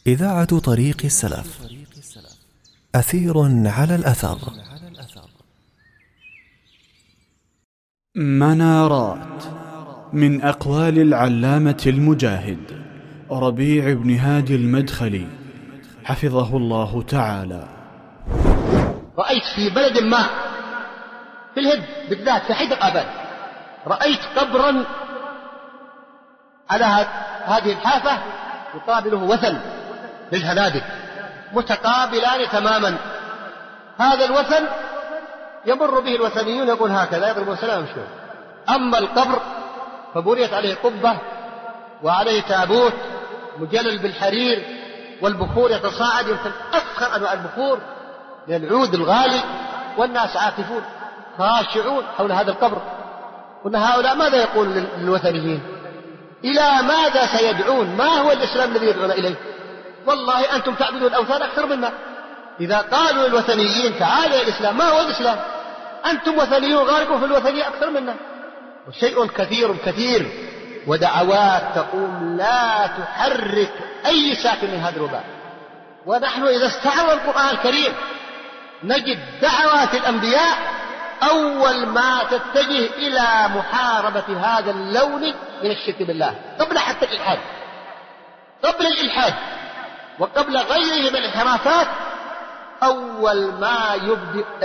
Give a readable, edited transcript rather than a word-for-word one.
إذاعة طريق السلف. أثير على الأثر. منارات من أقوال العلامة المجاهد ربيع بن هادي المدخلي حفظه الله تعالى. رأيت في بلد ما في الهند بالذات في حدق أبد، رأيت قبرا على هذه الحافة يقابله وثن للهنادك متقابلان تماما. هذا الوثن يمر به الوثنيون يقول هكذا يضربون سلام يمشون. أما القبر فبنيت عليه قبة وعليه تابوت مجلل بالحرير والبخور يتصاعد، يمكن أفخر أنواع البخور للعود الغالي، والناس عاكفون خاشعون حول هذا القبر. قلنا هؤلاء ماذا يقول للوثنيين؟ إلى ماذا سيدعون؟ ما هو الإسلام الذي يدعون إليه؟ والله أنتم تعبدون الأوثان أكثر منا. إذا قالوا للوثنيين تعالوا إلى الإسلام، ما هو الإسلام؟ أنتم وثنيون غارقون في الوثنية أكثر منا. وشيء كثير كثير ودعوات تقوم لا تحرك أي ساكن من هذا الوباء. ونحن إذا استعرض القرآن الكريم نجد دعوات الأنبياء أول ما تتجه إلى محاربة هذا اللون من الشرك بالله، قبل حتى الإلحاد، قبل الإلحاد وقبل غيره من الانحرافات. أول ما يبدأ